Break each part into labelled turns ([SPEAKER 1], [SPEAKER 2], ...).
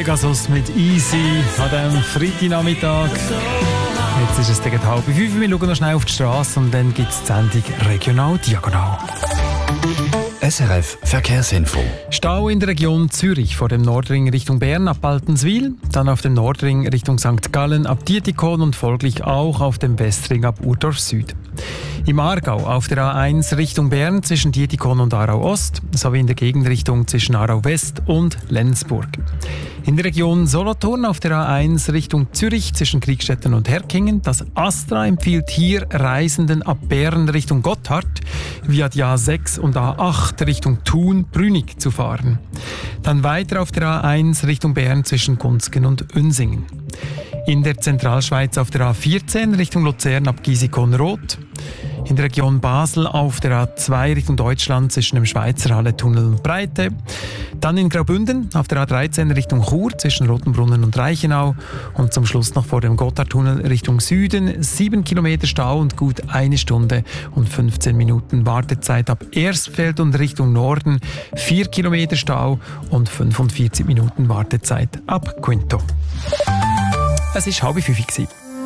[SPEAKER 1] Pegasus mit Easy an diesem Freitagnachmittag. Jetzt ist es gegen 4:30. Wir schauen noch schnell auf die Straße und dann gibt es die Sendung Regional Diagonal.
[SPEAKER 2] SRF Verkehrsinfo.
[SPEAKER 1] Stau in der Region Zürich vor dem Nordring Richtung Bern ab Baltenswil, dann auf dem Nordring Richtung St. Gallen ab Dietikon und folglich auch auf dem Westring ab Urdorf Süd. Im Aargau auf der A1 Richtung Bern zwischen Dietikon und Aarau Ost sowie in der Gegenrichtung zwischen Aarau West und Lenzburg. In der Region Solothurn auf der A1 Richtung Zürich zwischen Kriegstetten und Herkingen. Das Astra empfiehlt hier Reisenden ab Bern Richtung Gotthard via die A6 und A8 Richtung Thun-Brünig zu fahren. Dann weiter auf der A1 Richtung Bern zwischen Gunzgen und Unsingen. In der Zentralschweiz auf der A14 Richtung Luzern ab Gisikon-Roth. In der Region Basel auf der A2 Richtung Deutschland zwischen dem Schweizer Halletunnel und Breite. Dann in Graubünden auf der A13 Richtung Chur zwischen Rotenbrunnen und Reichenau. Und zum Schluss noch vor dem Gotthardtunnel Richtung Süden 7 Kilometer Stau und gut 1 Stunde und 15 Minuten Wartezeit ab Erstfeld und Richtung Norden. 4 Kilometer Stau und 45 Minuten Wartezeit ab Quinto. Es war 4:30.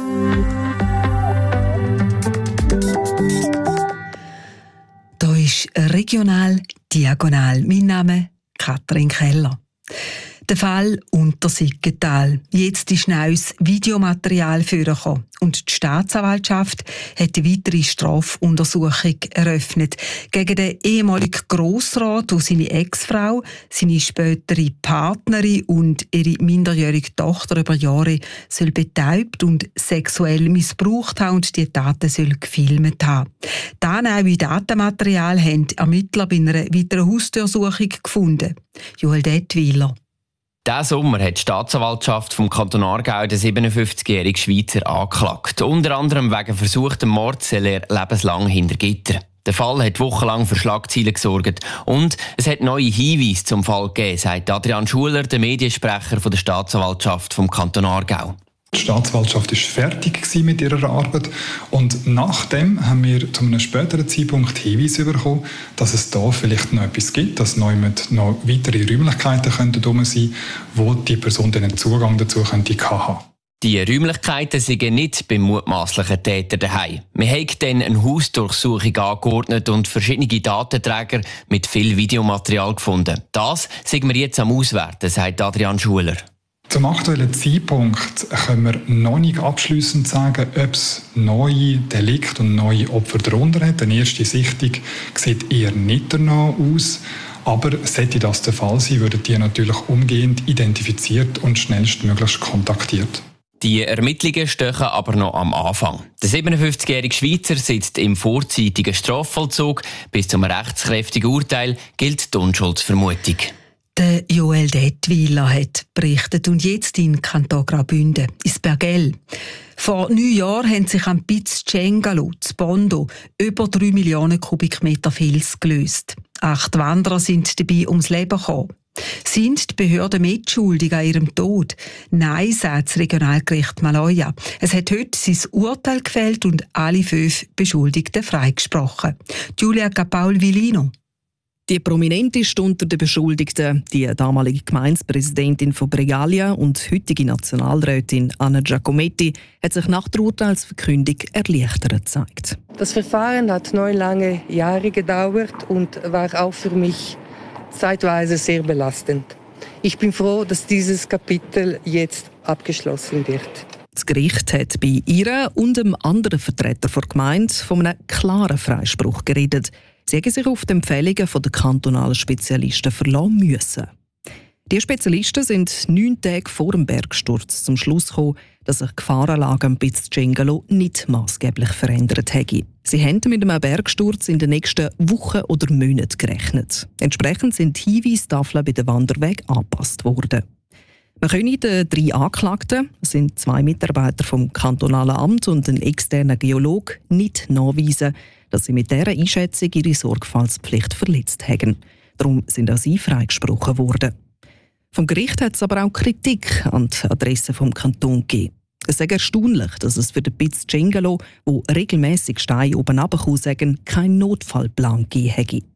[SPEAKER 3] Da ist Regional Diagonal. Mein Name Katrin Keller. Der Fall Untersiggenthal. Jetzt ist neues Videomaterial vorgekommen und die Staatsanwaltschaft hat eine weitere Strafuntersuchung eröffnet gegen den ehemaligen Grossrat, der seine Ex-Frau, seine spätere Partnerin und ihre minderjährige Tochter über Jahre soll betäubt und sexuell missbraucht haben und die Taten soll gefilmt haben. Das neue Datenmaterial haben Ermittler bei einer weiteren Hausdurchsuchung gefunden. Joel Detwiler.
[SPEAKER 4] Diesen Sommer hat die Staatsanwaltschaft vom Kanton Aargau den 57-jährigen Schweizer angeklagt. Unter anderem wegen versuchtem Mord soll er lebenslang hinter Gitter. Der Fall hat wochenlang für Schlagzeilen gesorgt und es hat neue Hinweise zum Fall gegeben, sagt Adrian Schuler, der Mediensprecher der Staatsanwaltschaft vom Kanton Aargau.
[SPEAKER 5] Die Staatsanwaltschaft war fertig mit ihrer Arbeit und nachdem haben wir zu einem späteren Zeitpunkt Hinweise bekommen, dass es da vielleicht noch etwas gibt, dass noch weitere Räumlichkeiten herum sein könnten, wo die Person den Zugang dazu könnte haben.
[SPEAKER 4] Die Räumlichkeiten sind nicht beim mutmaßlichen Täter daheim. Wir haben dann eine Hausdurchsuchung angeordnet und verschiedene Datenträger mit viel Videomaterial gefunden. Das sind wir jetzt am Auswerten, sagt Adrian Schuler.
[SPEAKER 5] Zum aktuellen Zeitpunkt können wir noch nicht abschliessend sagen, ob es neue Delikte und neue Opfer darunter hat. Eine erste Sichtung sieht eher nicht danach aus. Aber sollte das der Fall sein, würden die natürlich umgehend identifiziert und schnellstmöglich kontaktiert.
[SPEAKER 4] Die Ermittlungen stehen aber noch am Anfang. Der 57-jährige Schweizer sitzt im vorzeitigen Strafvollzug. Bis zum rechtskräftigen Urteil gilt die Unschuldsvermutung.
[SPEAKER 3] Der Joel Detwiler hat berichtet und jetzt in Kanton Graubünden, ins Bergell. Vor 9 Jahren haben sich am Piz Cengalo, zu Bondo, über 3 Millionen Kubikmeter Fels gelöst. 8 Wanderer sind dabei ums Leben gekommen. Sind die Behörden mitschuldig an ihrem Tod? Nein, sagt das Regionalgericht Maloja. Es hat heute sein Urteil gefällt und alle 5 Beschuldigten freigesprochen. Giulia Capaul-Villino.
[SPEAKER 6] Die prominenteste unter den Beschuldigten, die damalige Gemeindepräsidentin von Bregalia und heutige Nationalrätin Anna Giacometti, hat sich nach der Urteilsverkündung erleichtert gezeigt.
[SPEAKER 7] Das Verfahren hat 9 lange Jahre gedauert und war auch für mich zeitweise sehr belastend. Ich bin froh, dass dieses Kapitel jetzt abgeschlossen wird.
[SPEAKER 6] Das Gericht hat bei ihr und einem anderen Vertreter der Gemeinde von einem klaren Freispruch geredet. Sie haben sich auf die Empfehlungen der kantonalen Spezialisten verlassen müssen. Die Spezialisten sind 9 Tage vor dem Bergsturz zum Schluss gekommen, dass sich die Gefahrenlage am Piz Cengalo nicht maßgeblich verändert hätte. Sie haben mit einem Bergsturz in den nächsten Wochen oder Monaten gerechnet. Entsprechend sind die Hinweistafeln bei den Wanderwegen angepasst worden. Man können den 3 Anklagten, das sind 2 Mitarbeiter vom kantonalen Amt und ein externer Geologe, nicht nachweisen, dass sie mit dieser Einschätzung ihre Sorgfaltspflicht verletzt haben. Darum sind auch sie freigesprochen worden. Vom Gericht hat es aber auch Kritik an die Adresse vom Kanton gegeben. Es ist erstaunlich, dass es für den Piz Cengalo, wo regelmässig Steine oben runterkommen, keinen Notfallplan gegeben hätte.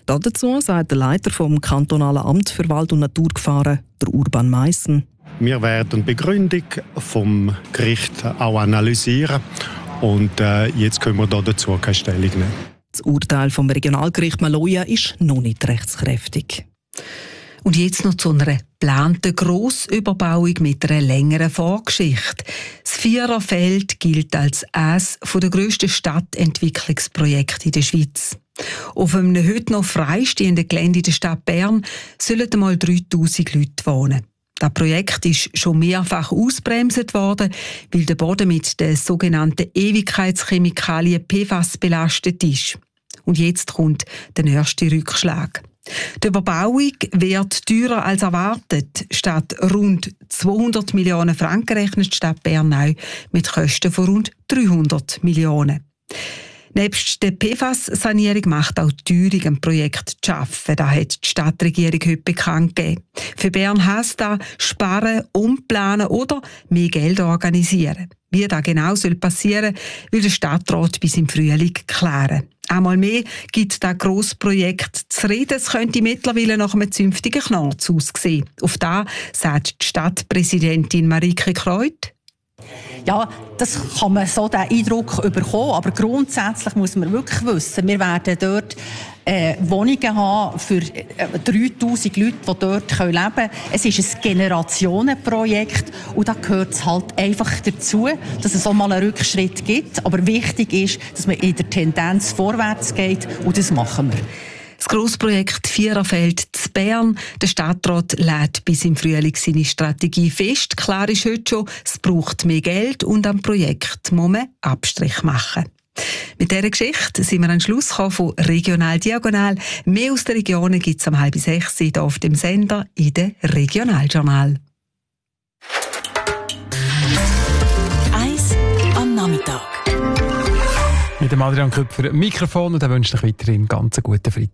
[SPEAKER 6] Dazu sagt der Leiter vom kantonalen Amt für Wald- und Naturgefahren, der Urban Meissen.
[SPEAKER 8] Wir werden die Begründung vom Gericht auch analysieren und jetzt können wir dazu keine Stellung nehmen.
[SPEAKER 6] Das Urteil vom Regionalgericht Maloja ist noch nicht rechtskräftig.
[SPEAKER 3] Und jetzt noch zu einer geplanten Grossüberbauung mit einer längeren Vorgeschichte. Das Viererfeld gilt als eines der grössten Stadtentwicklungsprojekte in der Schweiz. Auf einem heute noch freistehenden Gelände in der Stadt Bern sollen einmal 3000 Leute wohnen. Das Projekt ist schon mehrfach ausgebremst worden, weil der Boden mit den sogenannten Ewigkeitschemikalien PFAS belastet ist. Und jetzt kommt der nächste Rückschlag. Die Überbauung wird teurer als erwartet. Statt rund 200 Millionen Franken rechnet die Stadt Bern neu mit Kosten von rund 300 Millionen. Nebst der PFAS-Sanierung macht auch die Teuerung am Projekt zu arbeiten. Das hat die Stadtregierung heute bekannt gegeben. Für Bern heisst das sparen, umplanen oder mehr Geld organisieren. Wie das genau passieren soll, will der Stadtrat bis im Frühling klären. Einmal mehr gibt das Grossprojekt zu reden. Es könnte mittlerweile nach einem zünftigen Knarz aussehen. Auf das sagt die Stadtpräsidentin Marike Kreut.
[SPEAKER 9] Ja, das kann man so den Eindruck bekommen, aber grundsätzlich muss man wirklich wissen, wir werden dort Wohnungen haben für 3000 Leute, die dort leben können. Es ist ein Generationenprojekt und da gehört es halt einfach dazu, dass es auch mal einen Rückschritt gibt. Aber wichtig ist, dass man in der Tendenz vorwärts geht und das machen wir.
[SPEAKER 3] Das Grossprojekt Viererfeld zu Bern. Der Stadtrat lädt bis im Frühling seine Strategie fest. Klar ist heute schon, es braucht mehr Geld und am Projekt muss man Abstrich machen. Mit dieser Geschichte sind wir am Schluss von Regional Diagonal. Mehr aus den Regionen gibt es um 5:30 hier auf dem Sender in den Regionaljournal.
[SPEAKER 10] 1 am Nachmittag.
[SPEAKER 1] Mit dem Adrian Köpfer Mikrofon und er wünscht euch weiterhin einen ganz guten Freitag.